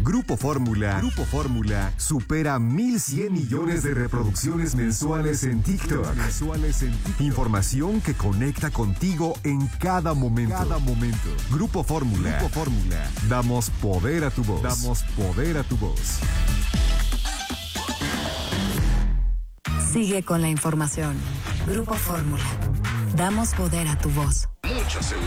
Grupo Fórmula supera 1,100 millones de reproducciones mensuales en TikTok. Información que conecta contigo en cada momento. Grupo Fórmula. Damos poder a tu voz. Sigue con la información. Grupo Fórmula. Damos poder a tu voz. Mucha seguridad.